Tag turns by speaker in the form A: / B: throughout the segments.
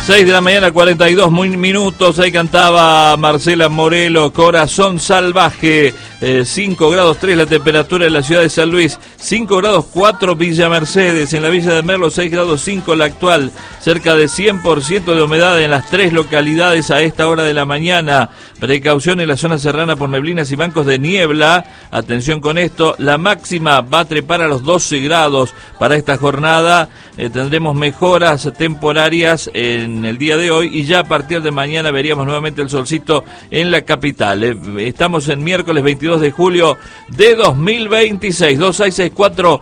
A: 6 de la mañana, 42 minutos. Ahí cantaba Marcela Morelo, Corazón Salvaje. 5 grados 3 la temperatura en la ciudad de San Luis, 5 grados 4 Villa Mercedes, en la Villa de Merlo 6 grados 5 la actual, cerca de 100% de humedad en las 3 localidades a esta hora de la mañana. Precaución en la zona serrana por neblinas y bancos de niebla. Atención con esto, la máxima va a trepar a los 12 grados para esta jornada. Tendremos mejoras temporarias en el día de hoy y ya a partir de mañana veríamos nuevamente el solcito en la capital. Estamos en miércoles 22 de julio de 2026. 2664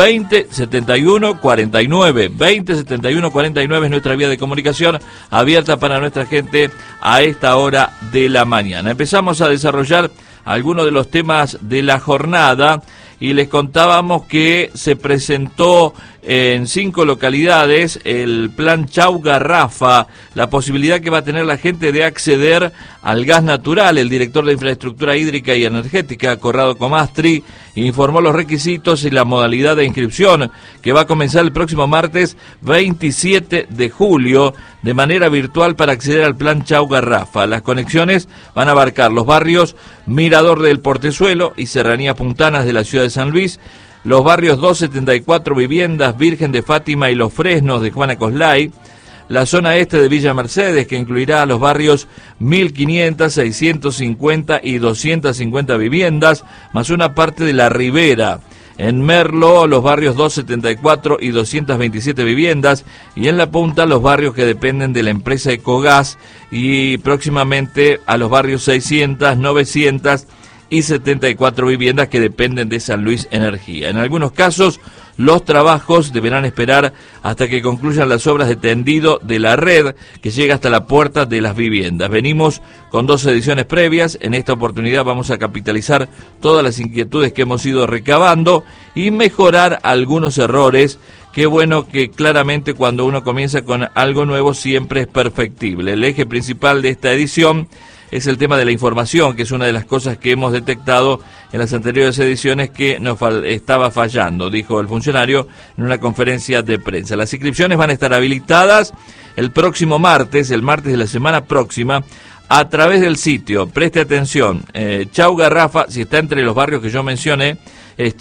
A: 2071 49 2071 49 es nuestra vía de comunicación abierta para nuestra gente a esta hora de la mañana. Empezamos a desarrollar algunos de los temas de la jornada y les contábamos que se presentó en 5 localidades el plan Chau Garrafa, la posibilidad que va a tener la gente de acceder al gas natural. El director de Infraestructura Hídrica y Energética, Corrado Comastri, informó los requisitos y la modalidad de inscripción, que va a comenzar el próximo martes 27 de julio de manera virtual para acceder al plan Chau Garrafa. Las conexiones van a abarcar los barrios Mirador del Portezuelo y Serranía Puntanas de la ciudad de San Luis, los barrios 274 Viviendas, Virgen de Fátima y Los Fresnos de Juana Coslay, la zona este de Villa Mercedes, que incluirá los barrios 1500, 650 y 250 viviendas, más una parte de la Ribera. En Merlo, los barrios 274 y 227 viviendas, y en La Punta, los barrios que dependen de la empresa Ecogas, y próximamente a los barrios 600, 900 y 74 viviendas que dependen de San Luis Energía. En algunos casos, los trabajos deberán esperar hasta que concluyan las obras de tendido de la red que llega hasta la puerta de las viviendas. Venimos con 2 ediciones previas. En esta oportunidad vamos a capitalizar todas las inquietudes que hemos ido recabando y mejorar algunos errores. Qué bueno que claramente cuando uno comienza con algo nuevo siempre es perfectible. El eje principal de esta edición es el tema de la información, que es una de las cosas que hemos detectado en las anteriores ediciones que nos estaba fallando, dijo el funcionario en una conferencia de prensa. Las inscripciones van a estar habilitadas el próximo martes, el martes de la semana próxima, a través del sitio. Preste atención, Chau Garrafa, si está entre los barrios que yo mencioné, es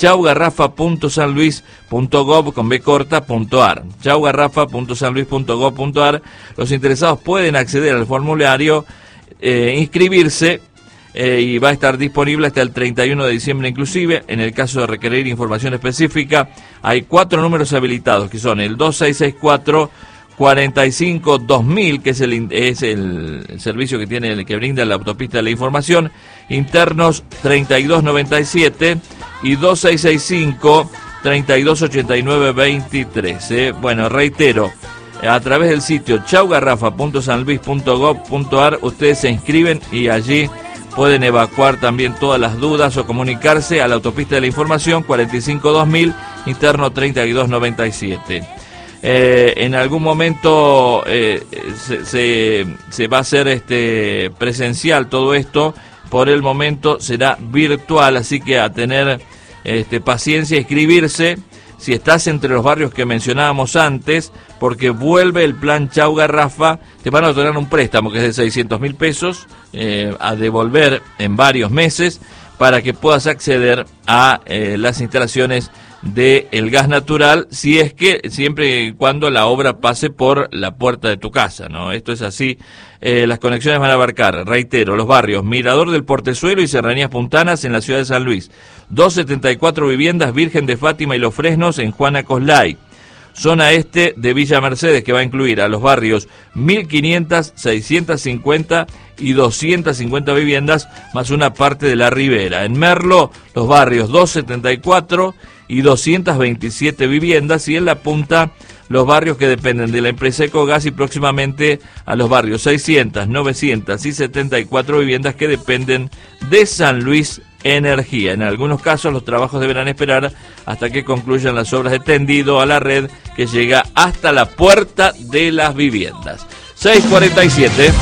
A: chaugarrafa.sanluis.gov.ar. chaugarrafa.sanluis.gov.ar. Los interesados pueden acceder al formulario, inscribirse y va a estar disponible hasta el 31 de diciembre inclusive. En el caso de requerir información específica, hay 4 números habilitados, que son el 2664 45 2000, que es el servicio que tiene, que brinda la autopista de la información, internos 3297 y 2665 3289 23. Bueno, reitero, a través del sitio chaugarrafa.sanluis.gov.ar ustedes se inscriben y allí pueden evacuar también todas las dudas o comunicarse a la autopista de la información 45 2000, interno 3297. En algún momento se va a hacer presencial todo esto. Por el momento será virtual, así que a tener paciencia, inscribirse si estás entre los barrios que mencionábamos antes, porque vuelve el plan Chau Garrafa. Te van a otorgar un préstamo que es de 600.000 pesos a devolver en varios meses para que puedas acceder a las instalaciones del gas natural, si es que siempre y cuando la obra pase por la puerta de tu casa, ¿no? Esto es así. Las conexiones van a abarcar, reitero, los barrios Mirador del Portezuelo y Serranías Puntanas en la ciudad de San Luis, 274 viviendas, Virgen de Fátima y Los Fresnos en Juana Coslay, zona este de Villa Mercedes, que va a incluir a los barrios 1500, 650 y 250 viviendas, más una parte de la Ribera. En Merlo, los barrios 274 y 227 viviendas, y en La Punta, los barrios que dependen de la empresa Ecogas, y próximamente a los barrios 600, 900 y 74 viviendas que dependen de San Luis Energía. En algunos casos los trabajos deberán esperar hasta que concluyan las obras de tendido a la red que llega hasta la puerta de las viviendas. 6:47.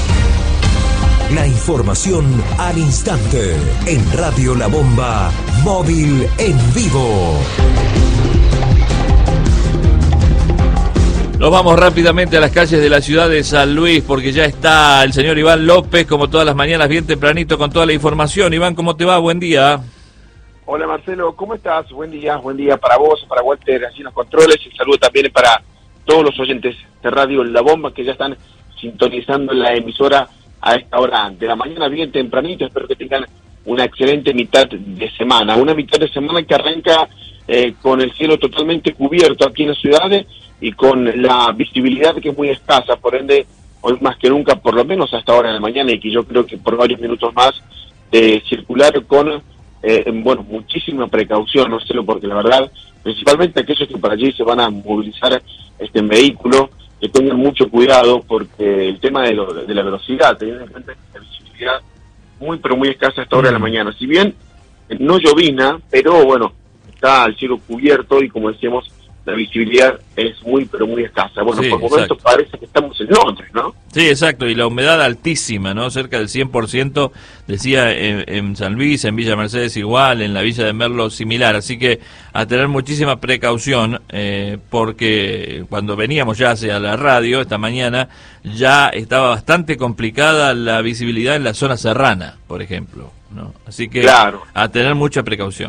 B: La información al instante en Radio La Bomba, móvil en vivo.
A: Nos vamos rápidamente a las calles de la ciudad de San Luis porque ya está el señor Iván López, como todas las mañanas, bien tempranito con toda la información. Iván, ¿cómo te va? Buen día.
C: Hola Marcelo, ¿cómo estás? Buen día para vos, para Walter, allí en los controles, y saludo también para todos los oyentes de Radio La Bomba que ya están sintonizando la emisora a esta hora de la mañana, bien tempranito. Espero que tengan una excelente mitad de semana, una mitad de semana que arranca con el cielo totalmente cubierto aquí en la ciudad y con la visibilidad que es muy escasa, por ende, hoy más que nunca, por lo menos hasta ahora de la mañana, y que yo creo que por varios minutos más, circular con, muchísima precaución, no sé, porque la verdad, principalmente aquellos que por allí se van a movilizar en vehículo, que tengan mucho cuidado, porque el tema de la velocidad, teniendo en cuenta la visibilidad muy, pero muy escasa hasta ahora de la mañana. Si bien no llovina, pero bueno, está el cielo cubierto y como decíamos, la visibilidad es muy, pero muy escasa. Bueno, sí, por momentos parece que estamos en Londres, ¿no?
A: Sí, exacto, y la humedad altísima, ¿no? Cerca del 100%, decía en San Luis, en Villa Mercedes igual, en la Villa de Merlo similar, así que a tener muchísima precaución, porque cuando veníamos ya hacia la radio esta mañana, ya estaba bastante complicada la visibilidad en la zona serrana, por ejemplo, ¿no? Así que claro, a tener mucha precaución.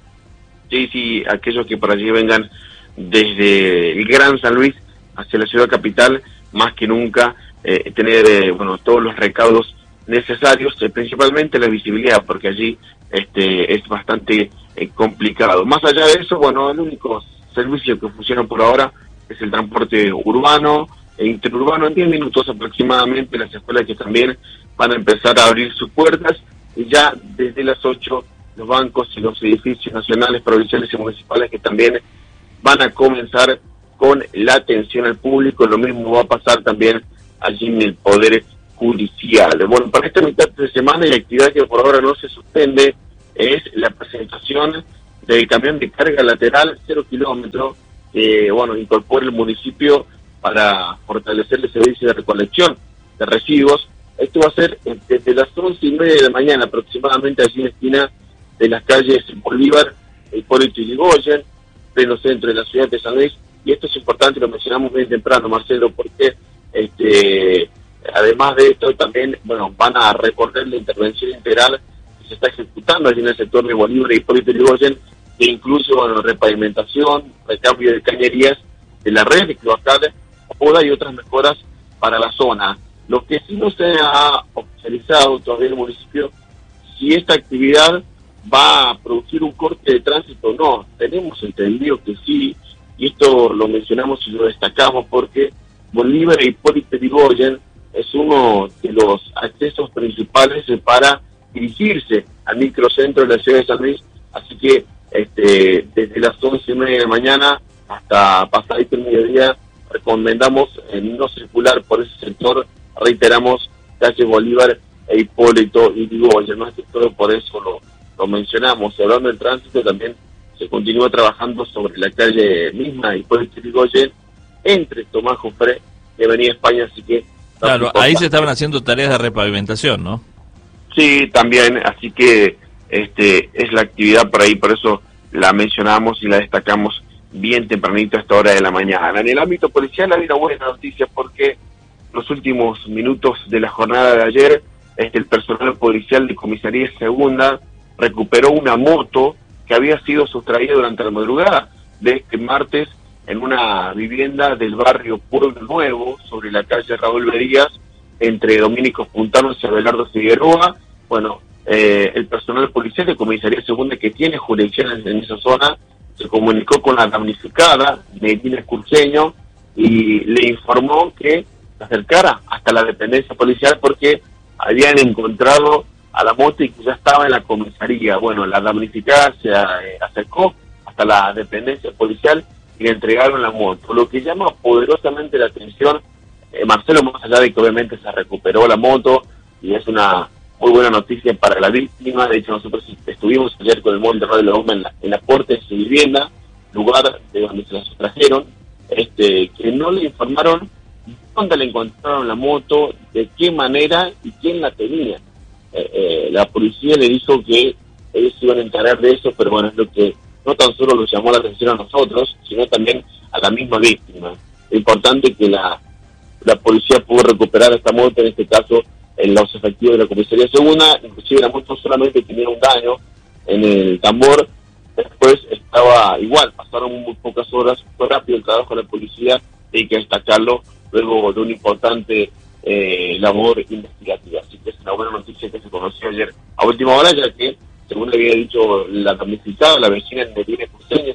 C: Sí, aquellos que por allí vengan desde el Gran San Luis hacia la ciudad capital, más que nunca tener todos los recaudos necesarios, principalmente la visibilidad, porque allí es bastante complicado. Más allá de eso, el único servicio que funciona por ahora es el transporte urbano e interurbano. En 10 minutos aproximadamente las escuelas que también van a empezar a abrir sus puertas, y ya desde las 8 los bancos y los edificios nacionales, provinciales y municipales que también van a comenzar con la atención al público. Lo mismo va a pasar también allí en el Poder Judicial. Bueno, para esta mitad de semana, y la actividad que por ahora no se suspende es la presentación del camión de carga lateral 0 kilómetros que incorpora el municipio para fortalecer el servicio de recolección de residuos. Esto va a ser desde las 11:30 de la mañana aproximadamente, allí en la esquina de las calles Bolívar, Hipólito Yrigoyen, pleno centro de la ciudad de San Luis. Y esto es importante, lo mencionamos bien temprano, Marcelo, porque además de esto también van a recorrer la intervención integral que se está ejecutando allí en el sector de Bolívar y Hipólito Yrigoyen, que incluye repavimentación, recambio de cañerías de la red de cloacal, poda y otras mejoras para la zona. Lo que sí no se ha oficializado todavía en el municipio, si esta actividad va a producir un corte de tránsito. No, tenemos entendido que sí, y esto lo mencionamos y lo destacamos porque Bolívar e Hipólito Yrigoyen es uno de los accesos principales para dirigirse al microcentro de la ciudad de San Luis, así que desde las 11:30 de la mañana hasta pasadito el mediodía recomendamos no circular por ese sector. Reiteramos, calle Bolívar e Hipólito Yrigoyen, más que todo por eso lo mencionamos. Y hablando del tránsito, también se continúa trabajando sobre la calle misma Hipólito Yrigoyen entre Tomás Jofré y Avenida España, así que
A: claro, ahí se estaban haciendo tareas de repavimentación, ¿no?
C: Sí, también, así que es la actividad por ahí, por eso la mencionamos y la destacamos bien tempranito a esta hora de la mañana. En el ámbito policial hay una buena noticia, porque los últimos minutos de la jornada de ayer, el personal policial de Comisaría Segunda recuperó una moto que había sido sustraída durante la madrugada de este martes en una vivienda del barrio Pueblo Nuevo, sobre la calle Raúl Verías, entre Dominicos Puntanos y Abelardo Figueroa. El personal policial de Comisaría Segunda, que tiene jurisdicción en esa zona, se comunicó con la damnificada, Medina Curceño, y le informó que se acercara hasta la dependencia policial porque habían encontrado a la moto y que ya estaba en la comisaría. La damnificada se acercó hasta la dependencia policial y le entregaron la moto. Lo que llama poderosamente la atención, Marcelo, más allá de que obviamente se recuperó la moto y es una muy buena noticia para la víctima. De hecho, nosotros estuvimos ayer con el móvil de Radio La Bomba en la puerta de su vivienda, lugar de donde se la sustrajeron, que no le informaron dónde le encontraron la moto, de qué manera y quién la tenía. La policía le dijo que ellos se iban a encargar de eso, pero es lo que no tan solo nos llamó la atención a nosotros, sino también a la misma víctima. importante que la policía pudo recuperar esta moto, en este caso en los efectivos de la comisaría segunda. Inclusive la moto solamente tenía un daño en el tambor, después estaba igual, pasaron muy pocas horas, fue rápido el trabajo de la policía, y hay que destacarlo luego de una importante labor investigativa. Así que es una buena noticia que se conoció ayer a última hora, ya que, según le había dicho la damnificada, la vecina de Medina Cruceña,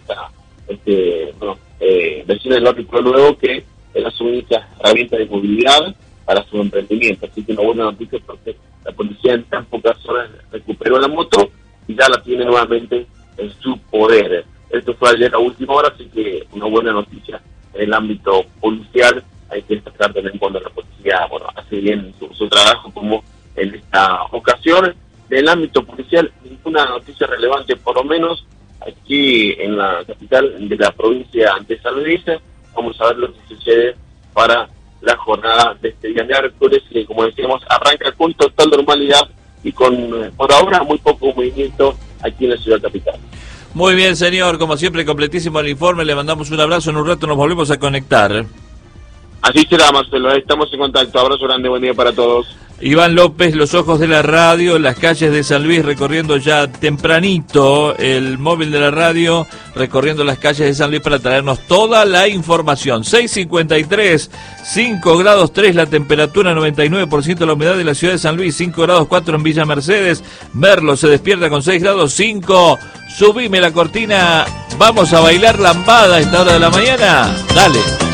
C: vecina del barrio Pueblo Nuevo, que era su única herramienta de movilidad para su emprendimiento. Así que una buena noticia, porque la policía en tan pocas horas recuperó la moto y ya la tiene nuevamente en su poder. Esto fue ayer a última hora, así que una buena noticia en el ámbito policial. Hay que destacar también cuando la policía hace bien su trabajo, como en esta ocasión. En el ámbito policial, ninguna noticia relevante, por lo menos aquí en la capital de la provincia de San Luis. Vamos a ver lo que sucede para la jornada de este día miércoles, que, como decíamos, arranca con total normalidad y con, por ahora, muy poco movimiento aquí en la ciudad capital.
A: Muy bien, señor, como siempre, completísimo el informe, le mandamos un abrazo, en un rato nos volvemos a conectar.
C: Así será, Marcelo, estamos en contacto, abrazo grande, buen día para todos.
A: Iván López, los ojos de la radio, las calles de San Luis, recorriendo ya tempranito el móvil de la radio, recorriendo las calles de San Luis para traernos toda la información. 6:53, 5 grados 3 la temperatura, 99% la humedad de la ciudad de San Luis, 5 grados 4 en Villa Mercedes. Merlo se despierta con 6 grados 5. Subime la cortina, vamos a bailar lambada a esta hora de la mañana. Dale.